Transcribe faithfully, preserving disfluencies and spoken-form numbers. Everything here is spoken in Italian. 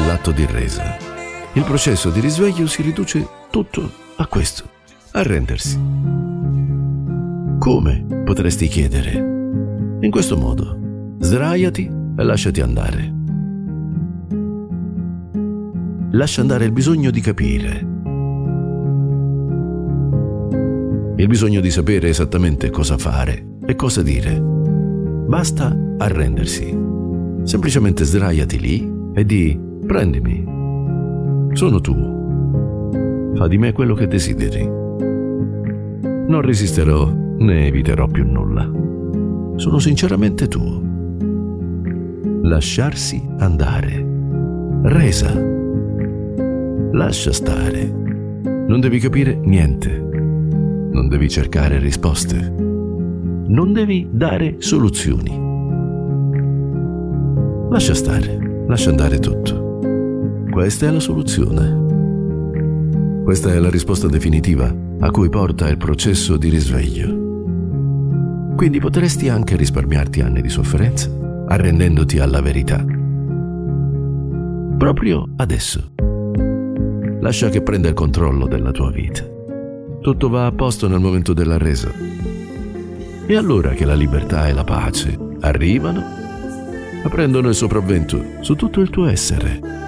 nell'atto di resa. Il processo di risveglio si riduce tutto a questo: arrendersi. Come? Potresti chiedere. In questo modo: sdraiati e lasciati andare. Lascia andare il bisogno di capire, il bisogno di sapere esattamente cosa fare e cosa dire. Basta arrendersi. Semplicemente sdraiati lì e di: prendimi. Sono tu. Fa di me quello che desideri. Non resisterò né eviterò più nulla. Sono sinceramente tuo. Lasciarsi andare. Resa. Lascia stare. Non devi capire niente. Non devi cercare risposte. Non devi dare soluzioni. Lascia stare. Lascia andare tutto. Questa è la soluzione. Questa è la risposta definitiva a cui porta il processo di risveglio. Quindi potresti anche risparmiarti anni di sofferenza, arrendendoti alla verità. Proprio adesso. Lascia che prenda il controllo della tua vita. Tutto va a posto nel momento della resa. E allora che la libertà e la pace arrivano, prendono il sopravvento su tutto il tuo essere.